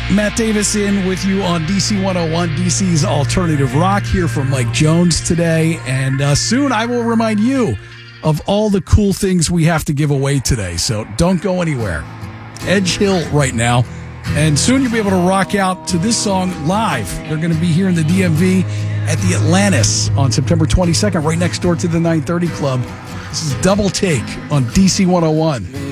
Matt Davis in with you on DC 101, DC's Alternative Rock, here from Mike Jones today. And soon I will remind you of all the cool things we have to give away today. So don't go anywhere. Edge Hill right now. And soon you'll be able to rock out to this song live. They're going to be here in the DMV at the Atlantis on September 22nd, right next door to the 930 Club. This is Double Take on DC 101.